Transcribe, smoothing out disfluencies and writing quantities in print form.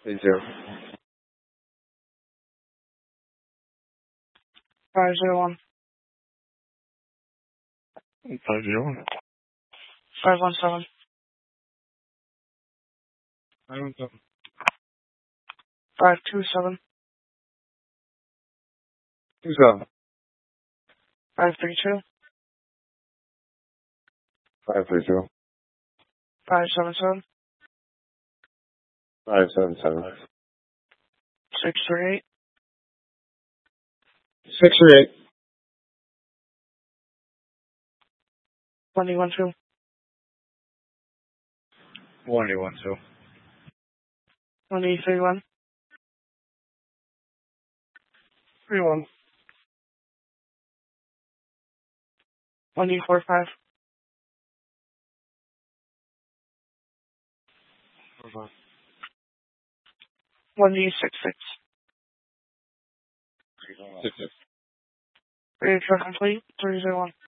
30. 501. 501. 517. 517. 527. 27. 532. 532. 577. 577. 638. 638. 112. 112. 131. 31. 145. 166. 66. Ready to complete. 301.